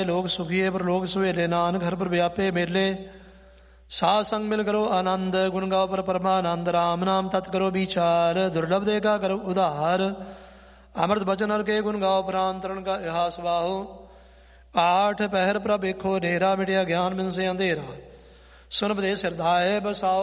ਲੋਕ ਸੁਖੀਏ ਪਰਲੋਕ ਸੁਹੇਲੇ, ਨਾਨਕ ਹਰਿ ਪ੍ਰਵਿਆਪੇ ਮੇਲੇ। ਸਾਧ ਸੰਗ ਮਿਲ ਕਰੋ ਆਨੰਦ, ਗੁਣ ਗਾਓ ਪਰ ਪਰਮਾਨੰਦ। ਰਾਮ ਨਾਮ ਤਤ ਕਰੋ ਵਿਚਾਰ, ਦੁਰਲਭ ਦੇਗਾ ਕਰੋ ਉਧਾਰ। ਅੰਮ੍ਰਿਤ ਬਚਨ ਹਰਿ ਕੇ ਗੁਣ ਗਾਓ, ਪ੍ਰਾਨ ਤਰਨ ਕਾ ਇਹਾਸ ਵਾਹੋ। ਆਠ ਪਹਿਰ ਪ੍ਰਭ ਵੇਖੋ, ਨੇਰਾ ਮਿਟਿਆ ਗਿਆਨ ਬਿਨ ਸੇ ਅੰਧੇਰਾ। ਸੁਨ ਉਪਦੇਸ ਹਿਰਦੈ ਬਸਾਓ।